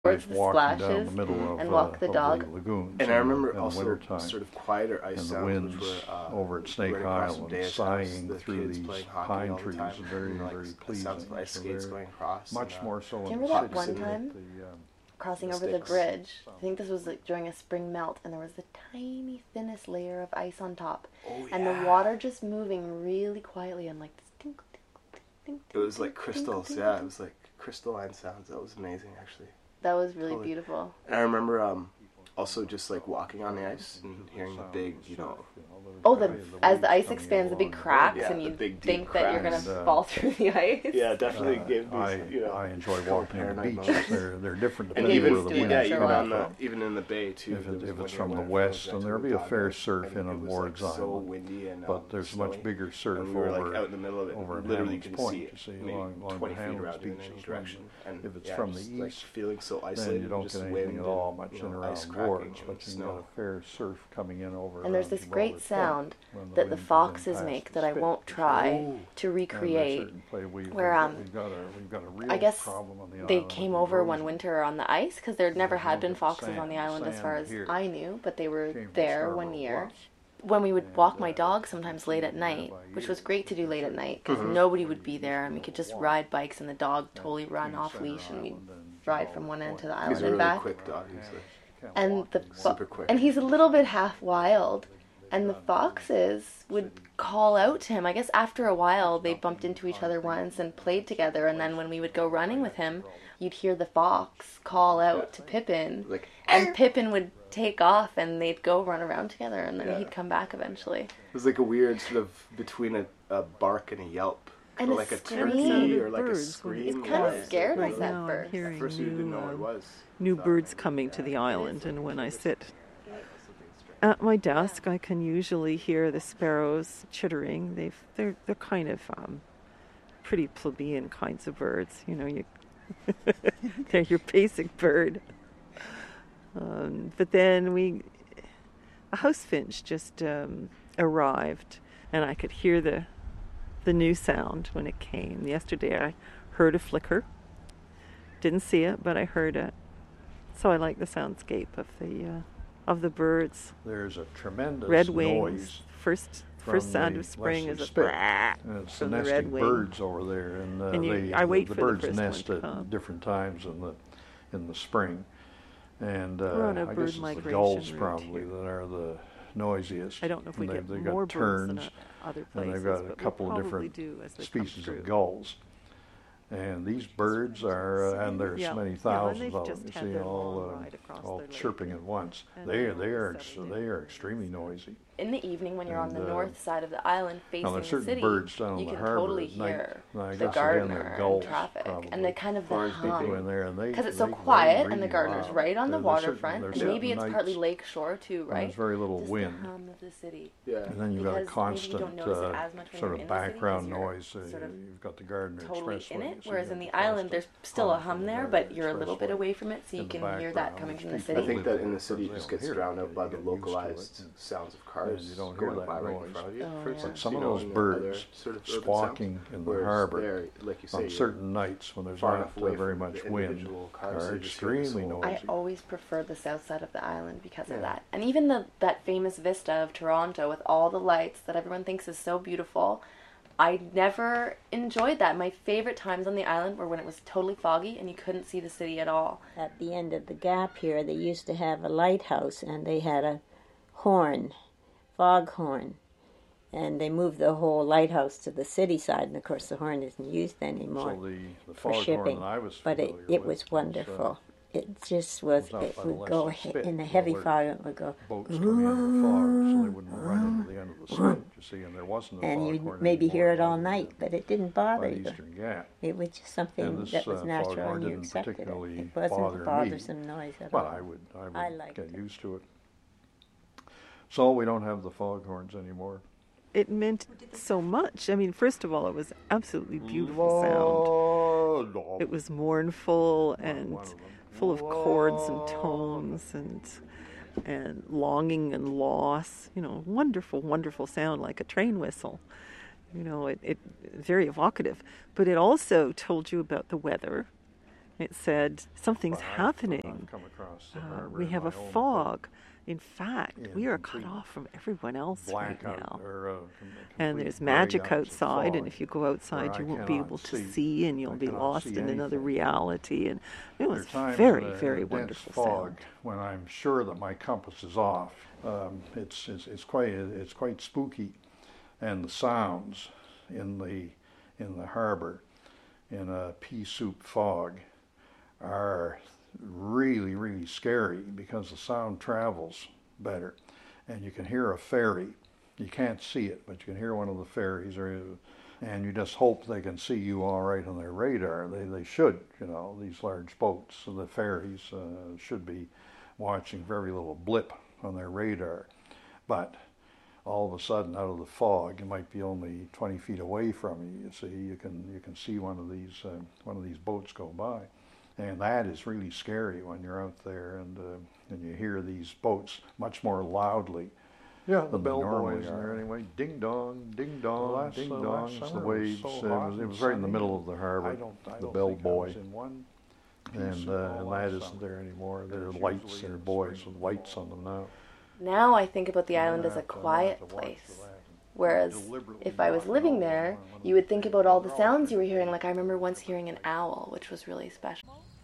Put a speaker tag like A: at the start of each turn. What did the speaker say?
A: towards the splashes and walk the dog.
B: And I remember also sort of quieter ice sounds, which were
C: over at Snake Island, sighing through these pine trees, very, very pleasing.
B: Sounds of ice skates going across.
C: Much more so.
A: Do you remember that one time crossing over the bridge? I think this was like during a spring melt, and there was the tiny, thinnest layer of ice on top, and the water just moving really quietly and like this tinkle, tinkle, tinkle.
B: It was like crystals, yeah. It was like crystalline sounds. That was amazing, actually.
A: That was really beautiful.
B: And I remember also just like walking on the ice and hearing the big,
A: as the ice expands, the big cracks, and you think that you're going to fall through the ice.
B: Yeah, definitely gave me,
C: I enjoy walking on the beaches. They're different
B: and
C: depending
B: even,
C: where the wind is coming from.
B: Even in the bay, too.
C: If it's from the west, then there'll be a fair surf in on Ward's Island.
B: So windy and,
C: but there's much bigger surf over
B: out in the middle of it.
C: over at
B: literally
C: Hamlin's Point, you see, along the
B: 20 feet
C: Hamlin's
B: around in
C: Beach.
B: any direction. And
C: if it's from the east,
B: feeling so
C: then
B: isolated,
C: you don't get anything at all much in around Ward's, but you got a fair surf coming in over.
A: And there's this great sound that the foxes make that I won't try to recreate, where I guess they came over one winter on the ice, because there never had been foxes on the island as far as I knew, but they were there one year. When we would walk my dog sometimes late at night, which was great to do late at night, because nobody would be there, and we could just ride bikes, and the dog totally run off leash, and we'd ride from one end to the island and back.
B: He's a really quick dog,
A: and he's a little bit half wild, and the foxes would call out to him. I guess after a while they bumped into each other once and played together, and then when we would go running with him, you'd hear the fox call out to Pippin, and Pippin would take off, and they'd go run around together, and then he'd come back eventually.
B: It was like a weird sort of between a bark and a yelp.
A: And
B: like a turkey or like a scream.
A: It kind of scared us
D: now
A: at first.
D: I'm
B: At first we didn't know what it was.
D: New birds coming to the island, and when I sit at my desk, I can usually hear the sparrows chittering. They're kind of pretty plebeian kinds of birds. They're your basic bird. But then a house finch just arrived, and I could hear the new sound when it came. Yesterday I heard a flicker. Didn't see it, but I heard it. So I like the soundscape of the birds.
C: There's a tremendous
D: red wings.
C: Noise.
D: First sound of spring is a
C: brrrr from the red birds over there, and
D: I wait
C: the
D: for
C: birds
D: the first
C: nest
D: one to
C: at
D: come.
C: different times in the spring, and
D: We're on a
C: I
D: bird
C: guess it's the
D: migration
C: gulls
D: route
C: probably
D: here.
C: that are the noisiest.
D: I don't know if we get
C: they've
D: more
C: got
D: birds
C: terns,
D: than other places,
C: and they've got a
D: but
C: couple
D: we'll
C: of
D: probably
C: different
D: do as they come
C: species
D: through.
C: of gulls. And these birds are, and there's many thousands of them. You see, all chirping at once. They are extremely noisy.
A: In the evening, when you're on the north side of the island facing the city,
C: birds down
A: you
C: the
A: can
C: harbor
A: totally
C: at night.
A: hear
C: I
A: the
C: guess
A: gardener and traffic, and they kind of the hum. Because it's so quiet, and the gardener's right on the waterfront, and maybe it's partly lake shore too, right?
C: There's very little
A: Just
C: wind.
A: the hum of the city.
B: Yeah.
C: And then you've got a constant sort of background
A: noise.
C: Sort of you've got the Gardner
A: totally
C: Expressway.
A: in it, whereas in the island there's still a hum there, but you're a little bit away from it, so you can hear that coming from the city.
B: I think that in the city it just gets drowned out by the localized sounds of cars
C: you don't hear
B: going
C: that
B: by right
C: noise.
B: in front of you.
C: But some of those birds squawking in the harbor on certain nights when there's not very much wind are extremely noisy.
A: I always prefer the south side of the island because of that. And even that famous vista of Toronto with all the lights that everyone thinks is so beautiful, I never enjoyed that. My favorite times on the island were when it was totally foggy and you couldn't see the city at all.
E: At the end of the gap here, they used to have a lighthouse, and they had a horn, foghorn. And they moved the whole lighthouse to the city side, and of course the horn isn't used anymore for shipping. But it was wonderful. It just was. It would go in the heavy fog. It would go.
C: Boats coming in the fog, so they wouldn't run into the end of the spit. You see, and there wasn't a
E: and
C: foghorn
E: you'd maybe hear it all night, but it didn't bother you.
C: Eastern Gap.
E: It was just something that was natural, and you accepted it. It wasn't a bothersome noise at all.
C: But I would get used to it. So we don't have the foghorns anymore.
D: It meant so much. I mean, first of all, it was absolutely beautiful sound. It was mournful and full of chords and tones and longing and loss. Wonderful, wonderful sound, like a train whistle. It very evocative. But it also told you about the weather. It said, something's happening. We have a fog. In fact, we are cut off from everyone else right now. And there's magic outside, and if you go outside, you won't be able to see, and you'll be lost in another reality. And it was very, very wonderful sound.
C: When I'm sure that my compass is off, it's quite spooky, and the sounds in the harbor in a pea soup fog are really, really scary because the sound travels better. And you can hear a ferry. You can't see it, but you can hear one of the ferries, and you just hope they can see you all right on their radar. They should, these large boats, so the ferries should be watching very little blip on their radar. But all of a sudden, out of the fog, it might be only 20 feet away from you. You see, you can see one of these boats go by. And that is really scary when you're out there and you hear these boats much more loudly. Yeah, the bellboys in there anyway. Ding dong, ding dong, ding dong. It's the waves. It was right in the middle of the harbor. The bellboy. And that isn't there anymore. There are lights. There are boys with lights on them now.
A: Now I think about the island as a quiet place. Whereas if I was living there, you would think about all the sounds you were hearing. Like I remember once hearing an owl, which was really special.